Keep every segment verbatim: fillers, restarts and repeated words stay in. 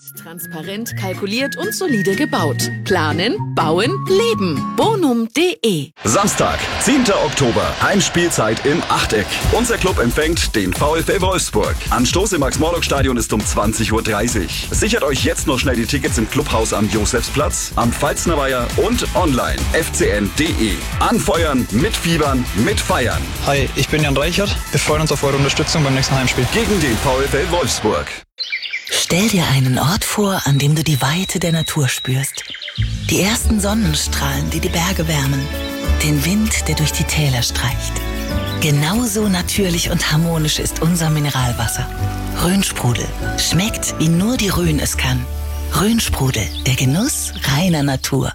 Transparent, kalkuliert und solide gebaut. Planen, bauen, leben. bonum punkt de. Samstag, zehnten Oktober, Heimspielzeit im Achteck. Unser Club empfängt den VfL Wolfsburg. Anstoß im Max-Morlock-Stadion ist um zwanzig Uhr dreißig. Sichert euch jetzt noch schnell die Tickets im Clubhaus am Josefsplatz, am Pfalznerweiher und online f c n punkt de. Anfeuern, mitfiebern, mitfeiern. Hi, ich bin Jan Reichert. Wir freuen uns auf eure Unterstützung beim nächsten Heimspiel. Gegen den VfL Wolfsburg. Stell dir einen Ort vor, an dem du die Weite der Natur spürst. Die ersten Sonnenstrahlen, die die Berge wärmen. Den Wind, der durch die Täler streicht. Genauso natürlich und harmonisch ist unser Mineralwasser. Rhönsprudel. Schmeckt, wie nur die Rhön es kann. Rhönsprudel, der Genuss reiner Natur.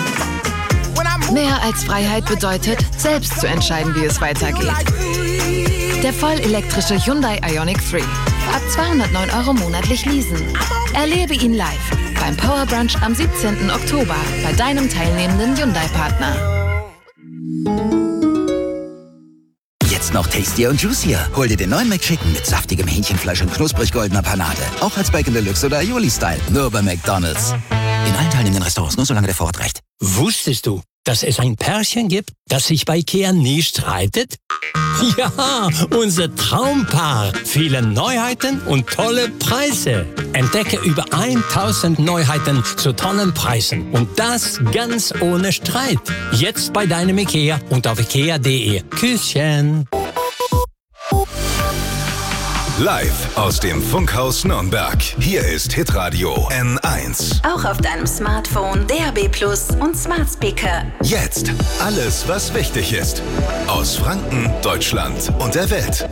Mehr als Freiheit bedeutet, selbst zu entscheiden, wie es weitergeht. Der vollelektrische Hyundai Ioniq drei. Ab zweihundertneun Euro monatlich leasen. Erlebe ihn live beim Power Brunch am siebzehnten Oktober bei deinem teilnehmenden Hyundai-Partner. Jetzt noch tastier und juicier. Hol dir den neuen McChicken mit saftigem Hähnchenfleisch und knusprig goldener Panade. Auch als Bacon Deluxe oder Aioli-Style. Nur bei McDonald's. In allen teilnehmenden Restaurants, nur solange der Vorrat reicht. Wusstest du, dass es ein Pärchen gibt, das sich bei Ikea nie streitet? Ja, unser Traumpaar. Viele Neuheiten und tolle Preise. Entdecke über tausend Neuheiten zu tollen Preisen. Und das ganz ohne Streit. Jetzt bei deinem Ikea und auf ikea punkt de. Küsschen. Live aus dem Funkhaus Nürnberg. Hier ist Hitradio N eins. Auch auf deinem Smartphone, D A B plus und Smart Speaker. Jetzt alles, was wichtig ist. Aus Franken, Deutschland und der Welt.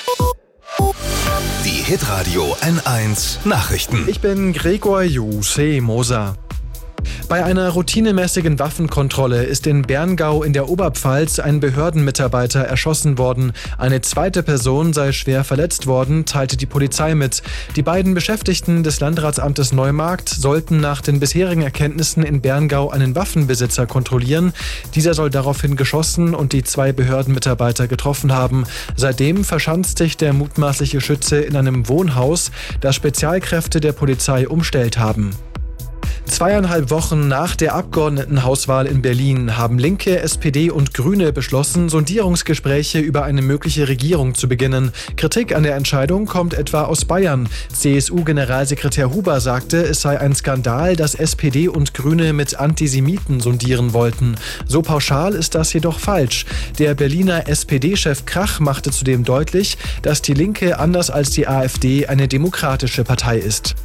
Die Hitradio N eins Nachrichten. Ich bin Gregor Juse Moser. Bei einer routinemäßigen Waffenkontrolle ist in Berngau in der Oberpfalz ein Behördenmitarbeiter erschossen worden. Eine zweite Person sei schwer verletzt worden, teilte die Polizei mit. Die beiden Beschäftigten des Landratsamtes Neumarkt sollten nach den bisherigen Erkenntnissen in Berngau einen Waffenbesitzer kontrollieren. Dieser soll daraufhin geschossen und die zwei Behördenmitarbeiter getroffen haben. Seitdem verschanzt sich der mutmaßliche Schütze in einem Wohnhaus, das Spezialkräfte der Polizei umstellt haben. Zweieinhalb Wochen nach der Abgeordnetenhauswahl in Berlin haben Linke, S P D und Grüne beschlossen, Sondierungsgespräche über eine mögliche Regierung zu beginnen. Kritik an der Entscheidung kommt etwa aus Bayern. C S U-Generalsekretär Huber sagte, es sei ein Skandal, dass S P D und Grüne mit Antisemiten sondieren wollten. So pauschal ist das jedoch falsch. Der Berliner S P D-Chef Krach machte zudem deutlich, dass die Linke anders als die AfD eine demokratische Partei ist.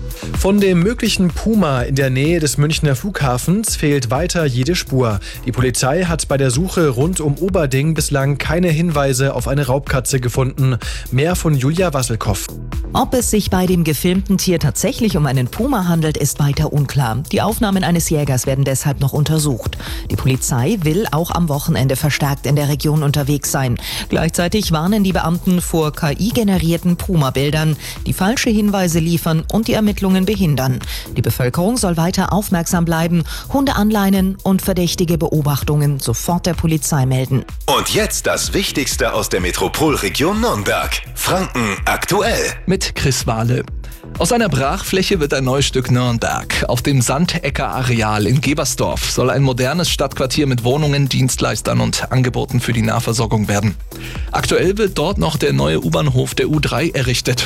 Von dem möglichen Puma in der Nähe des Münchner Flughafens fehlt weiter jede Spur. Die Polizei hat bei der Suche rund um Oberding bislang keine Hinweise auf eine Raubkatze gefunden. Mehr von Julia Wasselkow. Ob es sich bei dem gefilmten Tier tatsächlich um einen Puma handelt, ist weiter unklar. Die Aufnahmen eines Jägers werden deshalb noch untersucht. Die Polizei will auch am Wochenende verstärkt in der Region unterwegs sein. Gleichzeitig warnen die Beamten vor K I-generierten Puma-Bildern, die falsche Hinweise liefern und die Ermittlungen behindern. Die Bevölkerung soll weiter aufmerksam bleiben, Hunde anleinen und verdächtige Beobachtungen sofort der Polizei melden. Und jetzt das Wichtigste aus der Metropolregion Nürnberg. Franken aktuell. Mit Chris Wahle. Aus einer Brachfläche wird ein neues Stück Nürnberg. Auf dem Sandecker-Areal in Gebersdorf soll ein modernes Stadtquartier mit Wohnungen, Dienstleistern und Angeboten für die Nahversorgung werden. Aktuell wird dort noch der neue U-Bahnhof der U drei errichtet.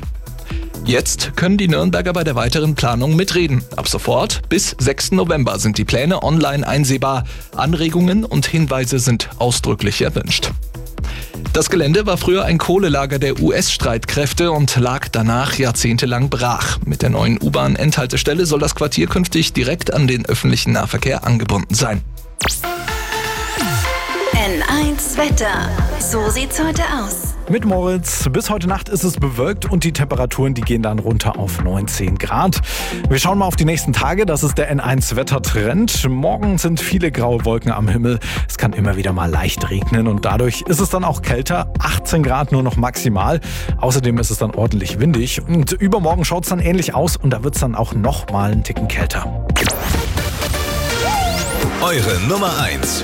Jetzt können die Nürnberger bei der weiteren Planung mitreden. Ab sofort bis sechsten November sind die Pläne online einsehbar. Anregungen und Hinweise sind ausdrücklich erwünscht. Das Gelände war früher ein Kohlelager der U S-Streitkräfte und lag danach jahrzehntelang brach. Mit der neuen U-Bahn-Endhaltestelle soll das Quartier künftig direkt an den öffentlichen Nahverkehr angebunden sein. N eins Wetter. So sieht's heute aus. Mit Moritz. Bis heute Nacht ist es bewölkt und die Temperaturen, die gehen dann runter auf neunzehn Grad. Wir schauen mal auf die nächsten Tage. Das ist der N eins Wettertrend. Morgen sind viele graue Wolken am Himmel. Es kann immer wieder mal leicht regnen und dadurch ist es dann auch kälter. achtzehn Grad nur noch maximal. Außerdem ist es dann ordentlich windig. Und übermorgen schaut es dann ähnlich aus und da wird es dann auch noch mal einen Ticken kälter. Eure Nummer eins